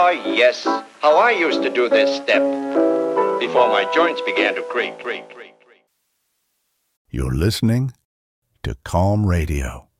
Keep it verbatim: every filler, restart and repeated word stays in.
Oh, yes. How I used to do this step before my joints began to creak, creak, creak, creak. You're listening to Calm Radio.